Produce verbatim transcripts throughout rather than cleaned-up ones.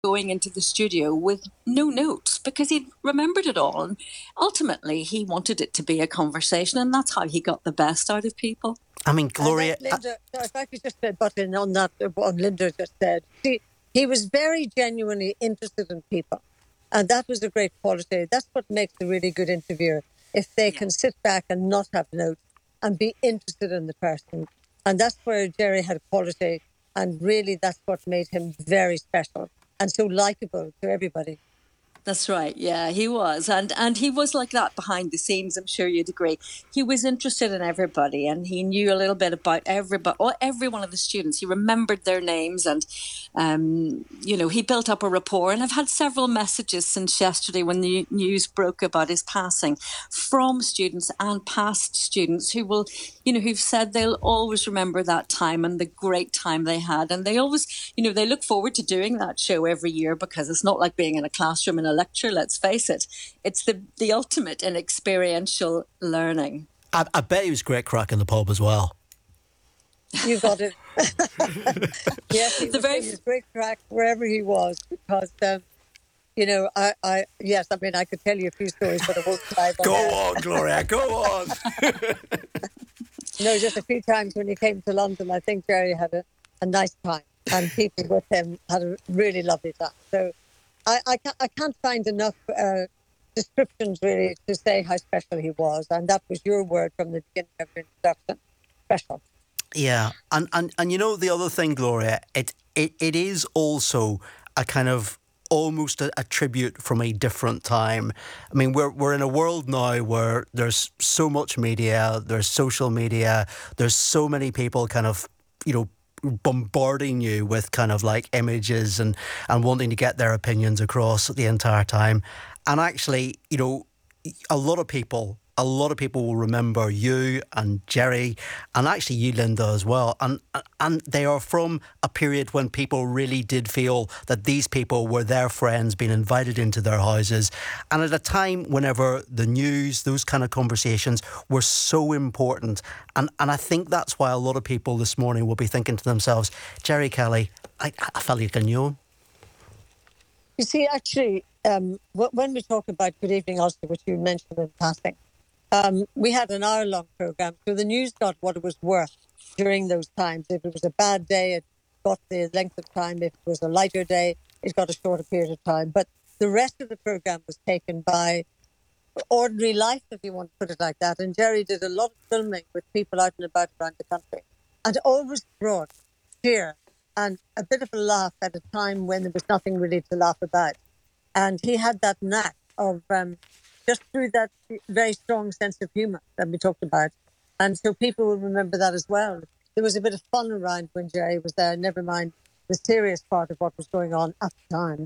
going into the studio with no notes because he'd remembered it all. And ultimately, he wanted it to be a conversation, and that's how he got the best out of people. I mean, Gloria... And Linda, uh, if I could just butt in on that, what Linda just said. See, he was very genuinely interested in people. And that was a great quality. That's what makes a really good interviewer, if they yeah. can sit back and not have notes and be interested in the person. And that's where Gerry had quality. And really, that's what made him very special and so likable to everybody. That's right. Yeah, he was. And and he was like that behind the scenes. I'm sure you'd agree. He was interested in everybody and he knew a little bit about everybody, every one of the students. He remembered their names and, um, you know, he built up a rapport. And I've had several messages since yesterday when the news broke about his passing from students and past students who will, you know, who've said they'll always remember that time and the great time they had. And they always, you know, they look forward to doing that show every year because it's not like being in a classroom in a lecture, let's face it. It's the the ultimate in experiential learning. I, I bet he was great crack in the pub as well. You got it. Yes, he the was, very... he was great crack wherever he was because, um, you know, I, I, yes, I mean, I could tell you a few stories, but I won't dive on Go that. on, Gloria, go on. No, just a few times when he came to London, I think Gerry had a, a nice time and people with him had a really lovely time. So I, I, can't, I can't find enough uh, descriptions really to say how special he was. And that was your word from the beginning of your introduction. Special. Yeah. And, and, and you know, the other thing, Gloria, it, it, it is also a kind of almost a, a tribute from a different time. I mean, we're we're in a world now where there's so much media, there's social media, there's so many people kind of, you know, bombarding you with kind of like images and, and wanting to get their opinions across the entire time. And actually, you know, a lot of people, a lot of people will remember you and Gerry and actually you, Linda, as well. And and they are from a period when people really did feel that these people were their friends being invited into their houses. And at a time whenever the news, those kind of conversations were so important. And, and I think that's why a lot of people this morning will be thinking to themselves, Gerry Kelly, I, I felt like I knew him. You see, actually, um, when we talk about Good Evening Ulster, which you mentioned in passing, Um, we had an hour-long programme, so the news got what it was worth during those times. If it was a bad day, it got the length of time. If it was a lighter day, it got a shorter period of time. But the rest of the programme was taken by ordinary life, if you want to put it like that. And Gerry did a lot of filming with people out and about around the country and always brought cheer and a bit of a laugh at a time when there was nothing really to laugh about. And he had that knack of... Um, just through that very strong sense of humour that we talked about. And so people will remember that as well. There was a bit of fun around when Gerry was there, never mind the serious part of what was going on at the time.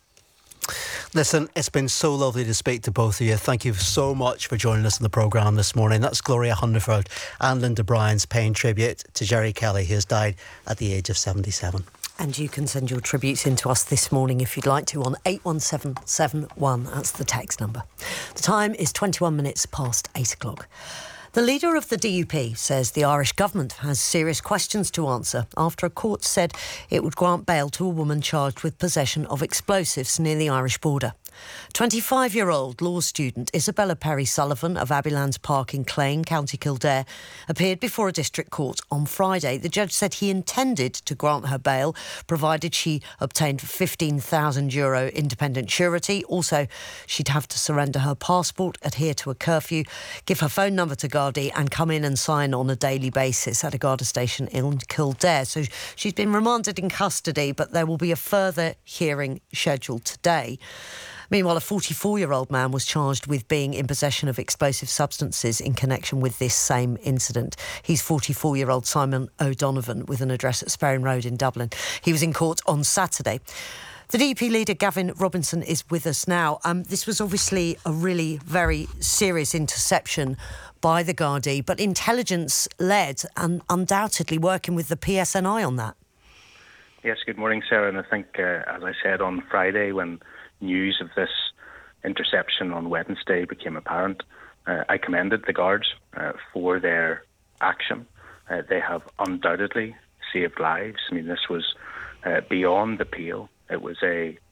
Listen, it's been so lovely to speak to both of you. Thank you so much for joining us on the programme this morning. That's Gloria Hunderford and Linda Bryan's paying tribute to Gerry Kelly, who has died at the age of seventy-seven. And you can send your tributes in to us this morning if you'd like to on eight one seven seven one. That's the text number. The time is twenty-one minutes past eight o'clock. The leader of the D U P says the Irish government has serious questions to answer after a court said it would grant bail to a woman charged with possession of explosives near the Irish border. twenty-five-year-old law student Isabella Perry-Sullivan of Abbeylands Park in Clane, County Kildare, appeared before a district court on Friday. The judge said he intended to grant her bail, provided she obtained fifteen thousand euro independent surety. Also, she'd have to surrender her passport, adhere to a curfew, give her phone number to Gardaí and come in and sign on a daily basis at a Garda station in Kildare. So she's been remanded in custody, but there will be a further hearing scheduled today. Meanwhile, a forty-four-year-old man was charged with being in possession of explosive substances in connection with this same incident. He's forty-four-year-old Simon O'Donovan with an address at Sperrin Road in Dublin. He was in court on Saturday. The D U P leader, Gavin Robinson, is with us now. Um, this was obviously a really very serious interception by the Gardaí, but intelligence-led and undoubtedly working with the P S N I on that. Yes, good morning, Sarah. And I think, uh, as I said on Friday, when news of this interception on Wednesday became apparent, uh, I commended the Guards uh, for their action. Uh, they have undoubtedly saved lives. I mean, this was uh, beyond the pale. It was a